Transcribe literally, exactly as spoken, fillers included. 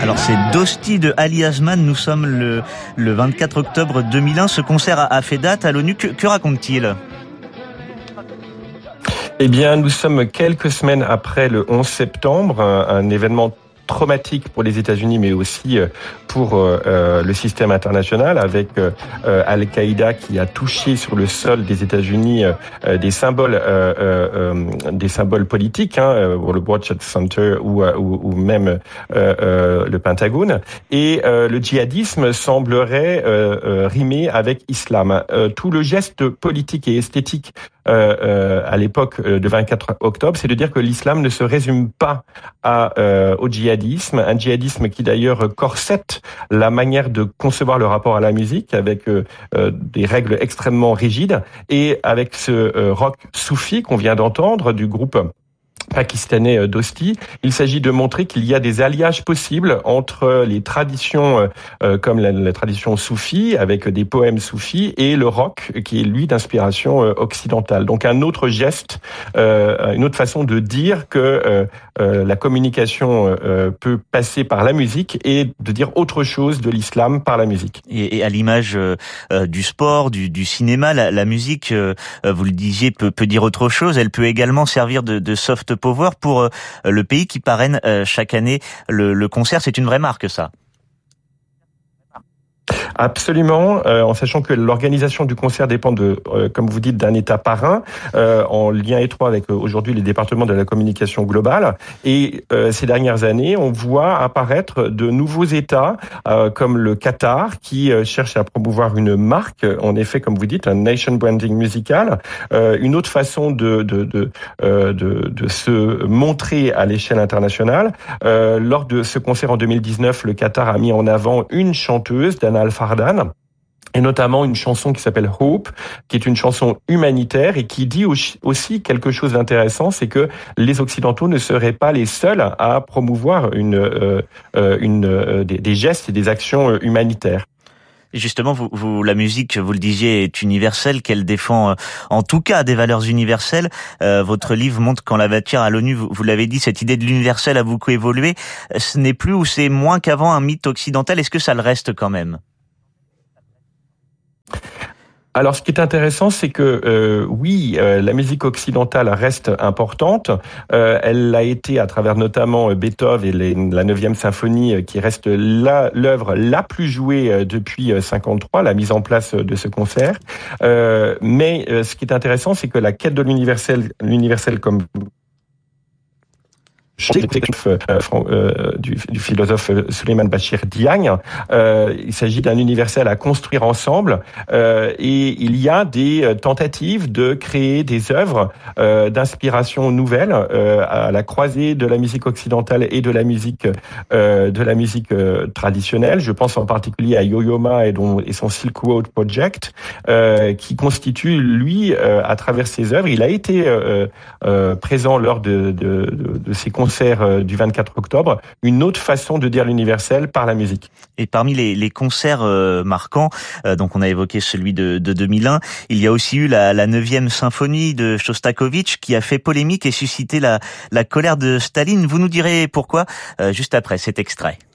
Alors c'est Dosti de Ali Azman, nous sommes le, le vingt-quatre octobre deux mille un, ce concert a, a fait date à l'ONU, que, que raconte-t-il ? Eh bien, nous sommes quelques semaines après le onze septembre, un, un événement traumatique pour les États-Unis, mais aussi pour euh, le système international, avec euh, Al-Qaïda qui a touché sur le sol des États-Unis euh, des symboles, euh, euh, des symboles politiques, hein, pour le World Trade Center ou, ou, ou même euh, euh, le Pentagone. Et euh, le djihadisme semblerait euh, euh, rimer avec islam. Euh, tout le geste politique et esthétique euh, euh, à l'époque de vingt-quatre octobre, c'est de dire que l'islam ne se résume pas à, euh, au djihadisme, un djihadisme qui d'ailleurs corsette la manière de concevoir le rapport à la musique avec euh, euh, des règles extrêmement rigides, et avec ce euh, rock soufi qu'on vient d'entendre du groupe pakistanais Dosti, il s'agit de montrer qu'il y a des alliages possibles entre les traditions euh, comme la, la tradition soufie avec des poèmes soufis et le rock qui est lui d'inspiration euh, occidentale. Donc un autre geste, euh, une autre façon de dire que euh, euh, la communication euh, peut passer par la musique et de dire autre chose de l'islam par la musique. Et, et à l'image euh, du sport, du, du cinéma, la, la musique, euh, vous le disiez, peut, peut dire autre chose. Elle peut également servir de, de soft power pour euh, le pays qui parraine euh, chaque année le, le concert. C'est une vraie marque, ça. Absolument, euh, en sachant que l'organisation du concert dépend de, euh, comme vous dites, d'un État parrain, euh, en lien étroit avec euh, aujourd'hui les départements de la communication globale. Et euh, ces dernières années, on voit apparaître de nouveaux États, euh, comme le Qatar, qui euh, cherche à promouvoir une marque, en effet, comme vous dites, un nation branding musical, euh, une autre façon de de de, euh, de de se montrer à l'échelle internationale. Euh, lors de ce concert en deux mille dix-neuf, le Qatar a mis en avant une chanteuse, Dana Al-Fardan, et notamment une chanson qui s'appelle Hope, qui est une chanson humanitaire et qui dit aussi quelque chose d'intéressant, c'est que les Occidentaux ne seraient pas les seuls à promouvoir une, euh, une, euh, des, des gestes et des actions humanitaires. Et justement, vous, vous, la musique, vous le disiez, est universelle, qu'elle défend euh, en tout cas des valeurs universelles. Euh, votre livre montre qu'en la matière à l'ONU, vous, vous l'avez dit, cette idée de l'universel a beaucoup évolué. Ce n'est plus ou c'est moins qu'avant un mythe occidental. Est-ce que ça le reste quand même ? Alors, ce qui est intéressant, c'est que euh, oui, euh, la musique occidentale reste importante. Euh, elle l'a été à travers notamment Beethoven et les, la neuvième symphonie, qui reste la, l'œuvre la plus jouée depuis cinquante-trois, la mise en place de ce concert. Euh, mais euh, ce qui est intéressant, c'est que la quête de l'universel, l'universel comme Euh, du, du philosophe Souleymane Bachir Diagne. Euh, il s'agit d'un universel à construire ensemble, euh, et il y a des tentatives de créer des œuvres euh, d'inspiration nouvelle euh, à la croisée de la musique occidentale et de la musique euh, de la musique euh, traditionnelle. Je pense en particulier à Yo-Yo Ma et, dont, et son Silk Road Project, euh, qui constitue lui, euh, à travers ses œuvres, il a été euh, euh, présent lors de, de, de, de ses concerts du vingt-quatre octobre, une autre façon de dire l'universel par la musique. Et parmi les, les concerts euh, marquants, euh, donc on a évoqué celui de, de deux mille un, il y a aussi eu la, la neuvième symphonie de Shostakovich qui a fait polémique et suscité la, la colère de Staline. Vous nous direz pourquoi euh, juste après cet extrait.